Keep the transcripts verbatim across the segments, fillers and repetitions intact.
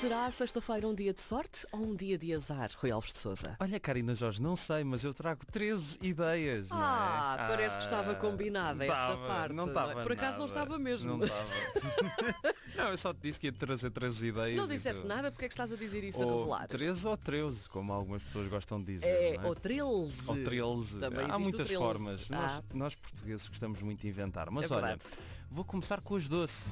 Será sexta-feira um dia de sorte ou um dia de azar, Rui Alves de Sousa? Olha, Karina Jorge, não sei, mas eu trago treze ideias, não é? Ah, parece que estava combinada esta tava, parte. Não estava. Por acaso não estava mesmo. Não estava. Não, eu só te disse que ia trazer treze ideias. Não disseste nada, porque é que estás a dizer isso ou a revelar? treze ou treze, como algumas pessoas gostam de dizer. É, não é? ou treze. Ou treze. Também Há muitas treze. formas. Ah. Nós, nós portugueses gostamos muito de inventar. Mas É olha, verdade. vou começar com as doces.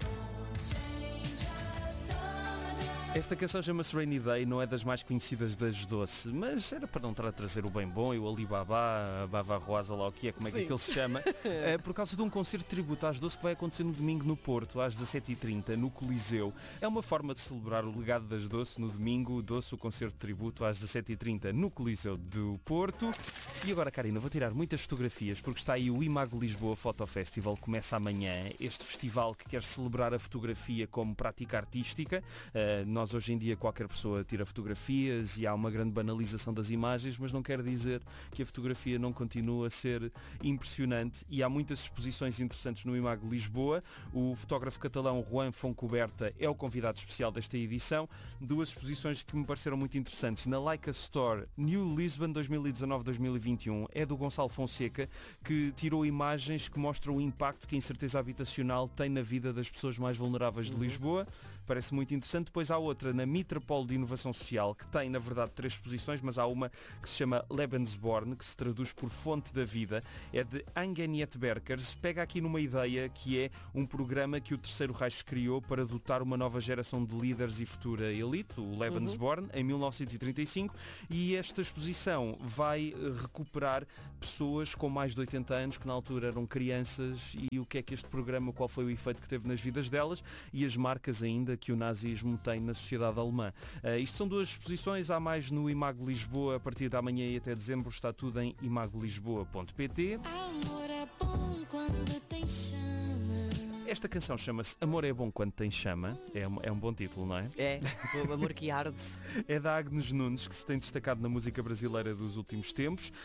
Esta canção chama-se Rainy Day, não é das mais conhecidas das doce, mas era para não tra- trazer o bem bom e o Alibaba, a Bava Rosa, lá o que é, como é que Sim. aquilo se chama, é, por causa de um concerto de tributo às doce que vai acontecer no domingo no Porto, às dezassete e trinta, no Coliseu. É uma forma de celebrar o legado das doce no domingo, doce o concerto de tributo às dezassete e trinta no Coliseu do Porto. E agora, Karina, vou tirar muitas fotografias porque está aí o Imago Lisboa Photo Festival, começa amanhã, este festival que quer celebrar a fotografia como prática artística. Uh, nós hoje em dia qualquer pessoa tira fotografias e há uma grande banalização das imagens, mas não quer dizer que a fotografia não continua a ser impressionante e há muitas exposições interessantes no Imago Lisboa. O fotógrafo catalão Juan Foncoberta é o convidado especial desta edição. Duas exposições que me pareceram muito interessantes. Na Leica Store, New Lisbon dois mil e dezanove a dois mil e vinte e um, é do Gonçalo Fonseca, que tirou imagens que mostram o impacto que a incerteza habitacional tem na vida das pessoas mais vulneráveis de Lisboa. Parece muito interessante. Depois há outra na Mitropolo de Inovação Social, que tem, na verdade, três exposições, mas há uma que se chama Lebensborn, que se traduz por Fonte da Vida. É de Angeniet Berkers. Pega aqui numa ideia que é um programa que o Terceiro Reich criou para dotar uma nova geração de líderes e futura elite, o Lebensborn, uhum. em mil novecentos e trinta e cinco, e esta exposição vai recuperar pessoas com mais de oitenta anos, que na altura eram crianças, e o que é que este programa, qual foi o efeito que teve nas vidas delas e as marcas ainda que o nazismo tem na sociedade alemã. Uh, isto são duas exposições, há mais no Imago Lisboa, a partir de amanhã e até dezembro está tudo em imago lisboa ponto pt. Amor é bom quando tem chama. Esta canção chama-se Amor é Bom Quando Tem Chama, é um, é um bom título, não é? É, o amor que arde. É da Agnes Nunes, que se tem destacado na música brasileira dos últimos tempos. Uh,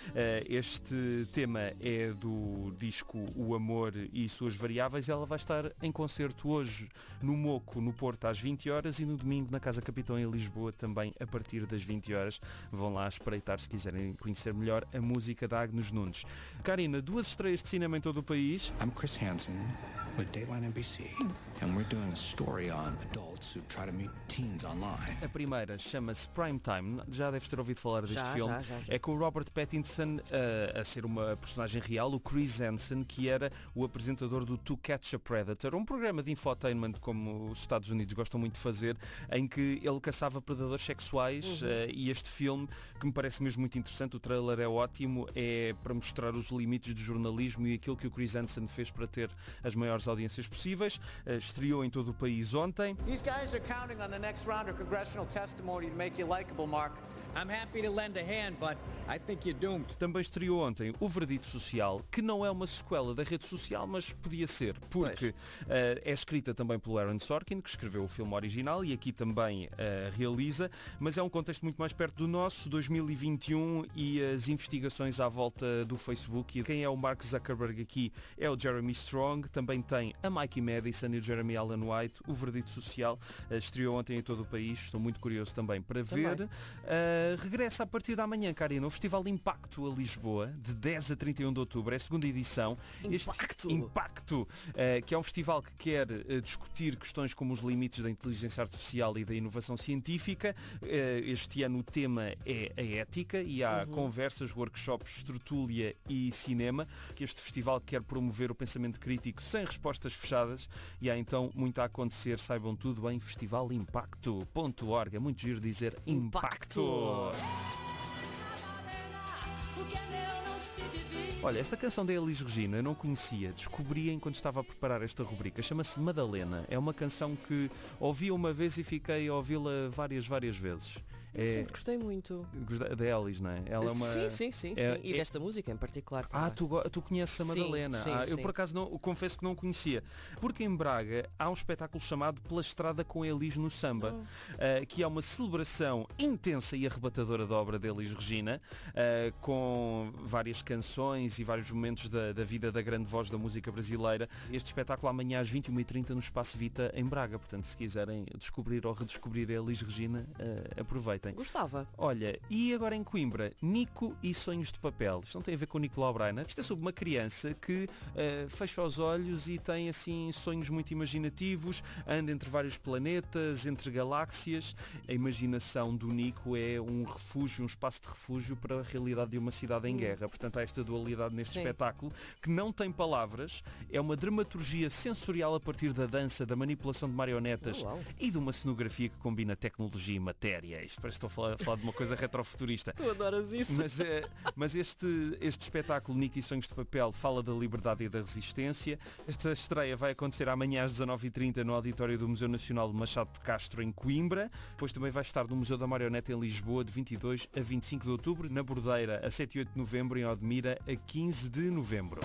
este tema é do disco O Amor e Suas Variáveis. Ela vai estar em concerto hoje no Moco, no Porto, às vinte horas, e no domingo na Casa Capitão em Lisboa, também a partir das vinte horas. Vão lá espreitar se quiserem conhecer melhor a música da Agnes Nunes. Karina, duas estreias de cinema em todo o país. I'm Chris Hansen with Dateline N B C, and we're doing a story on adults who try to meet teens online. A primeira chama-se Prime Time, já deves ter ouvido falar deste Já, filme. já, já, já. É com o Robert Pattinson uh, a ser uma personagem real, o Chris Hansen, que era o apresentador do To Catch a Predator, um programa de infotainment como os Estados Unidos gostam muito de fazer, em que ele caçava predadores sexuais. Uhum. uh, e este filme, que me parece mesmo muito interessante, o trailer é ótimo, é para mostrar os limites do jornalismo e aquilo que o Chris Hansen fez para ter as maiores audiências possíveis. Uh, estreou em todo o país ontem. These guys are counting on the next round of congressional testimony to make you likable, Mark. I'm happy to lend a hand, but I think you're doomed. Também estreou ontem o Veredito Social, que não é uma sequela da Rede Social, mas podia ser, porque uh, é escrita também pelo Aaron Sorkin, que escreveu o filme original e aqui também uh, realiza, mas é um contexto muito mais perto do nosso, dois mil e vinte e um, e as investigações à volta do Facebook. E quem é o Mark Zuckerberg aqui é o Jeremy Strong, também tem a Mikey Madison e o Jeremy Allen White. O Veredito Social uh, estreou ontem em todo o país, estou muito curioso também para ver. Uh, regressa a partir da manhã, Karina, o Festival Impacto a Lisboa, de dez a trinta e um de outubro, é a segunda edição. Impacto! Este Impacto, uh, que é um festival que quer uh, discutir questões como os limites da inteligência artificial e da inovação científica. Uh, este ano o tema é a ética e há uhum. conversas, workshops, tertúlia e cinema, que este festival quer promover o pensamento crítico sem respostas fechadas, e há então muito a acontecer. Saibam tudo em festival impacto ponto org. É muito giro dizer Impacto. Impacto. Olha, esta canção da Elis Regina eu não conhecia, descobri enquanto estava a preparar esta rubrica, chama-se Madalena. É uma canção que ouvi uma vez e fiquei a ouvi-la várias, várias vezes. Eu sempre gostei muito. Da Elis, não é? Ela é uma... Sim, sim, sim, é, sim. E é... desta música em particular. Ah, tu, tu conheces a Madalena. Sim, sim, ah, eu sim. por acaso não, confesso que não conhecia. Porque em Braga há um espetáculo chamado Pela Estrada com Elis no Samba, Oh. uh, que é uma celebração intensa e arrebatadora da obra de Elis Regina, uh, com várias canções e vários momentos da, da vida da grande voz da música brasileira. Este espetáculo amanhã às vinte e uma e trinta no Espaço Vita em Braga. Portanto, se quiserem descobrir ou redescobrir a Elis Regina, uh, aproveitem. Gostava. Olha, e agora em Coimbra, Nico e Sonhos de Papel. Isto não tem a ver com o Nicolau Breiner. Isto é sobre uma criança que uh, fecha os olhos e tem assim sonhos muito imaginativos, anda entre vários planetas, entre galáxias. A imaginação do Nico é um refúgio, um espaço de refúgio para a realidade de uma cidade em guerra. Portanto, há esta dualidade neste Sim. espetáculo, que não tem palavras, é uma dramaturgia sensorial a partir da dança, da manipulação de marionetas Oh, uau. e de uma cenografia que combina tecnologia e matéria. Isto parece que estou a falar, a falar de uma coisa retrofuturista. Tu adoras isso. Mas, é, mas este, este espetáculo Nico e Sonhos de Papel fala da liberdade e da resistência. Esta estreia vai acontecer amanhã às dezanove e trinta no auditório do Museu Nacional de Machado de Castro em Coimbra. Depois também vai estar no Museu da Marioneta em Lisboa de vinte e dois a vinte e cinco de outubro, na Bordeira a sete e oito de novembro e em Odmira a quinze de novembro.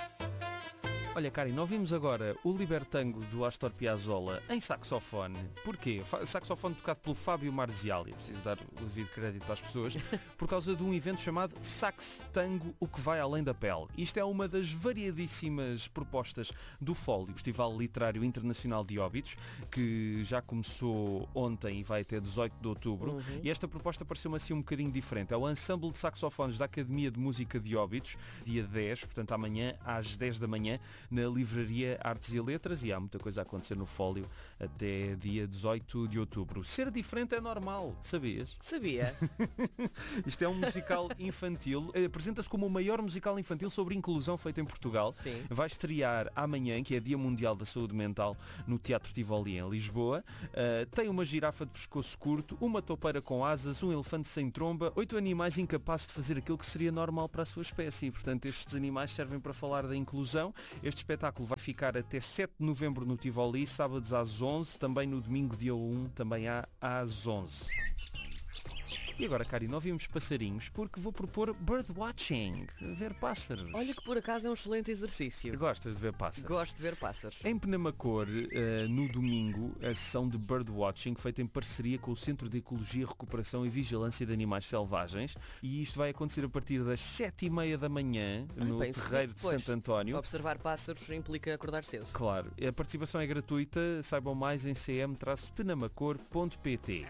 Olha, Karen, nós vimos agora o Libertango do Astor Piazzolla em saxofone. Porquê? Fa- Saxofone tocado pelo Fábio Marziali. Preciso dar o devido crédito às pessoas. Por causa de um evento chamado Sax Tango, o que vai além da pele. Isto é uma das variadíssimas propostas do Fólio, Festival Literário Internacional de Óbidos, que já começou ontem e vai até dezoito de outubro. Uhum. E esta proposta pareceu-me assim um bocadinho diferente. É o Ensemble de Saxofones da Academia de Música de Óbidos, dia dez, portanto amanhã às dez da manhã, na livraria Artes e Letras, e há muita coisa a acontecer no Fólio até dia dezoito de outubro. Ser diferente é normal, sabias? Sabia. Isto é um musical infantil, eh, apresenta-se como o maior musical infantil sobre inclusão feito em Portugal. Sim. Vai estrear amanhã, que é Dia Mundial da Saúde Mental, no Teatro Tivoli em Lisboa. Uh, tem uma girafa de pescoço curto, uma toupeira com asas, um elefante sem tromba, oito animais incapazes de fazer aquilo que seria normal para a sua espécie. Portanto, estes animais servem para falar da inclusão. Este espetáculo vai ficar até sete de novembro no Tivoli, sábados às onze, também no domingo dia um, também há às onze. E agora, Cari, nós vimos passarinhos porque vou propor birdwatching, ver pássaros. Olha que por acaso é um excelente exercício. Gostas de ver pássaros? Gosto de ver pássaros. Em Penamacor, uh, no domingo, a sessão de birdwatching feita em parceria com o Centro de Ecologia, Recuperação e Vigilância de Animais Selvagens, e isto vai acontecer a partir das sete e meia da manhã Ah, no bem, Terreiro de pois, Santo António. Observar pássaros implica acordar cedo. Claro, a participação é gratuita, saibam mais em c m penamacor ponto p t.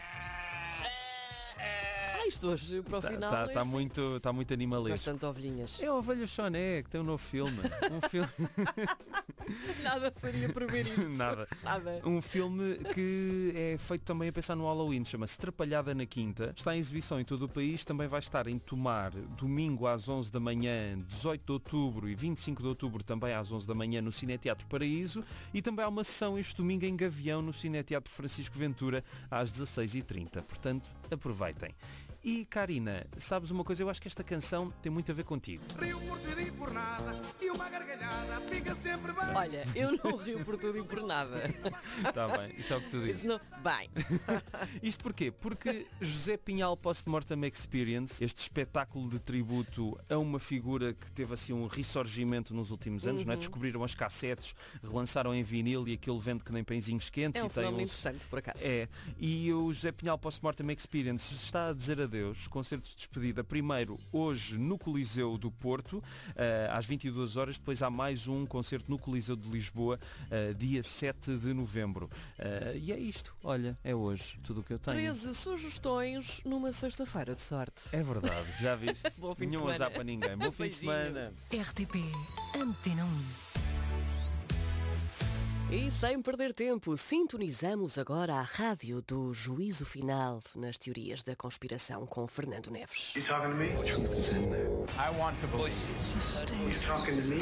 Ah, isto hoje para o Está final tá, é tá assim. muito, tá muito animalesco. Bastante ovelhinhas. É a Ovelha Choné, que tem um novo filme. Um filme... Nada faria prever isto. Nada. Nada. Um filme que é feito também a pensar no Halloween, chama-se Trapalhada na Quinta. Está em exibição em todo o país, também vai estar em Tomar domingo às onze da manhã, dezoito de outubro e vinte e cinco de outubro também às onze da manhã no Cineteatro Paraíso, e também há uma sessão este domingo em Gavião no Cineteatro Francisco Ventura às dezasseis e trinta. Portanto, aproveitem. E Karina, sabes uma coisa? Eu acho que esta canção tem muito a ver contigo. Rio por tudo e por nada, e uma gargalhada fica sempre bem. Olha, eu não rio por tudo e por nada. Está bem, isso é o que tu dizes. Isso não... Bem, Isto porquê? Porque José Pinhal Post-Mortem Experience, este espetáculo de tributo a uma figura que teve assim um ressurgimento nos últimos anos, não é? Descobriram as cassetes, relançaram em vinil e aquilo vende que nem pãezinhos quentes. é um e tem fenómeno uns... interessante, por acaso. É, e o José Pinhal Post-Mortem Experience está a dizer adeus, concertos de despedida, primeiro hoje no Coliseu do Porto, uh, às vinte e duas horas, depois há mais um concerto no Coliseu de Lisboa, uh, dia sete de novembro. Uh, e é isto, olha, é hoje tudo o que eu tenho. treze sugestões numa sexta-feira de sorte. É verdade, já viste? Bom fim de Nenhum semana. azar para ninguém. Bom fim de Beijinho. semana. R T P Antena um. E sem perder tempo, sintonizamos agora a rádio do Juízo Final nas teorias da conspiração com Fernando Neves. You talking to me? I want to voices. You talking to me?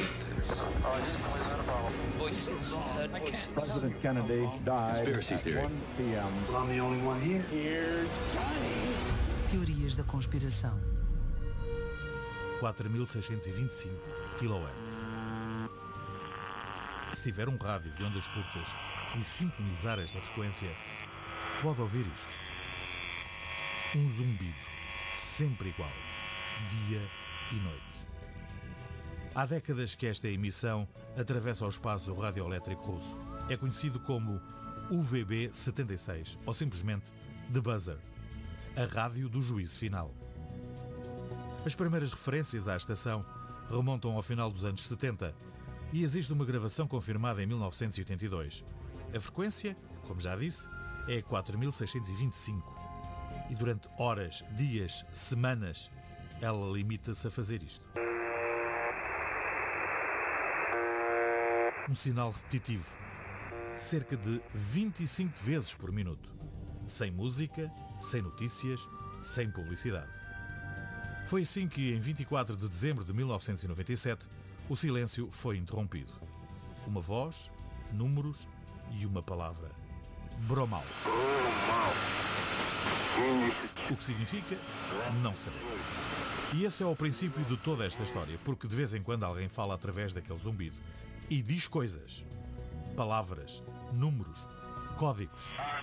Voices. Heard voices. President Kennedy died at one p m Well, I'm the only one here. Here's Johnny. Teorias da conspiração. quatro mil seiscentos e vinte e cinco quilohertz. Se tiver um rádio de ondas curtas e sintonizar esta frequência, pode ouvir isto. Um zumbido, sempre igual, dia e noite. Há décadas que esta emissão atravessa o espaço radioelétrico russo. É conhecido como U V B setenta e seis, ou simplesmente The Buzzer, a rádio do juízo final. As primeiras referências à estação remontam ao final dos anos setenta e existe uma gravação confirmada em mil novecentos e oitenta e dois. A frequência, como já disse, é quatro mil seiscentos e vinte e cinco e durante horas, dias, semanas, ela limita-se a fazer isto. Um sinal repetitivo, cerca de vinte e cinco vezes por minuto, sem música, sem notícias, sem publicidade. Foi assim que, em vinte e quatro de dezembro de mil novecentos e noventa e sete, o silêncio foi interrompido. Uma voz, números e uma palavra. Bromal. O que significa? Não sabemos. E esse é o princípio de toda esta história, porque de vez em quando alguém fala através daquele zumbido e diz coisas, palavras, números, códigos.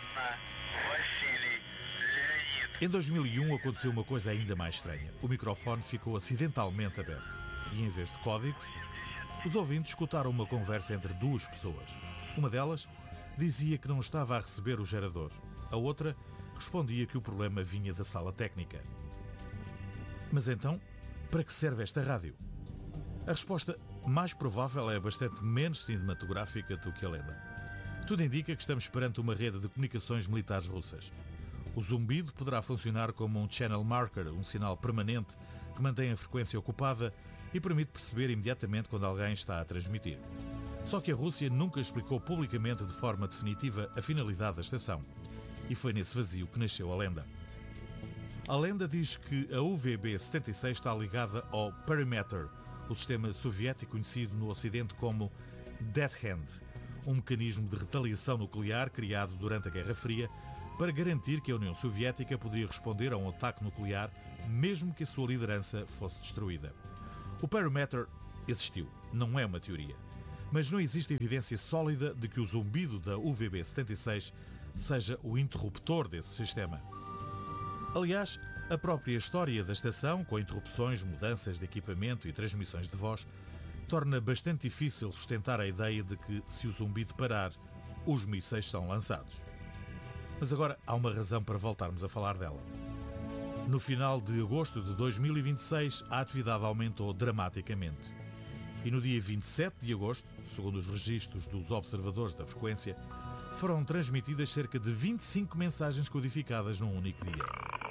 Em dois mil e um aconteceu uma coisa ainda mais estranha. O microfone ficou acidentalmente aberto e, em vez de códigos, os ouvintes escutaram uma conversa entre duas pessoas. Uma delas dizia que não estava a receber o gerador. A outra respondia que o problema vinha da sala técnica. Mas então, para que serve esta rádio? A resposta mais provável é bastante menos cinematográfica do que a lenda. Tudo indica que estamos perante uma rede de comunicações militares russas. O zumbido poderá funcionar como um channel marker, um sinal permanente que mantém a frequência ocupada e permite perceber imediatamente quando alguém está a transmitir. Só que a Rússia nunca explicou publicamente de forma definitiva a finalidade da estação. E foi nesse vazio que nasceu a lenda. A lenda diz que a U V B setenta e seis está ligada ao Perimeter, o sistema soviético conhecido no Ocidente como Death Hand, um mecanismo de retaliação nuclear criado durante a Guerra Fria para garantir que a União Soviética poderia responder a um ataque nuclear mesmo que a sua liderança fosse destruída. O Perimeter existiu, não é uma teoria, mas não existe evidência sólida de que o zumbido da U V B setenta e seis seja o interruptor desse sistema. Aliás, a própria história da estação, com interrupções, mudanças de equipamento e transmissões de voz, torna bastante difícil sustentar a ideia de que, se o zumbido parar, os mísseis são lançados. Mas agora há uma razão para voltarmos a falar dela. No final de agosto de dois mil e vinte e seis, a atividade aumentou dramaticamente. E no dia vinte e sete de agosto, segundo os registros dos observadores da frequência, foram transmitidas cerca de vinte e cinco mensagens codificadas num único dia.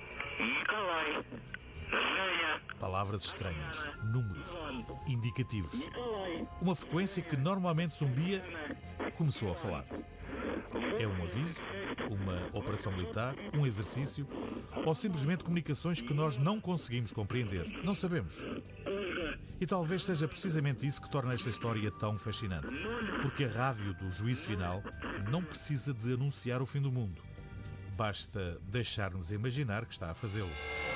Palavras estranhas, números, indicativos. Uma frequência que normalmente zumbia começou a falar. É um aviso, uma operação militar, um exercício ou simplesmente comunicações que nós não conseguimos compreender? Não sabemos. E talvez seja precisamente isso que torna esta história tão fascinante. Porque a rádio do juízo final não precisa de anunciar o fim do mundo. Basta deixar-nos imaginar que está a fazê-lo.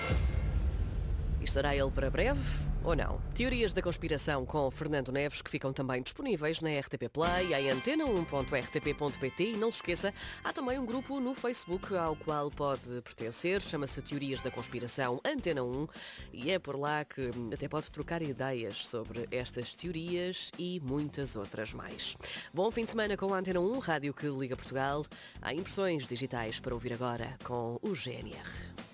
E estará ele para breve ou não? Teorias da conspiração com Fernando Neves, que ficam também disponíveis na R T P Play, em antena um ponto r t p ponto p t, e não se esqueça, há também um grupo no Facebook ao qual pode pertencer, chama-se Teorias da Conspiração Antena um, e é por lá que até pode trocar ideias sobre estas teorias e muitas outras mais. Bom fim de semana com a Antena um, rádio que liga Portugal. Há impressões digitais para ouvir agora com o G N R.